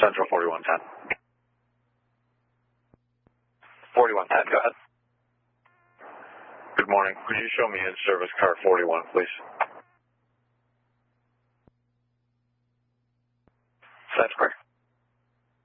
Central 4110. 4110, go ahead. Good morning. Could you show me in service car 41, please? That's correct.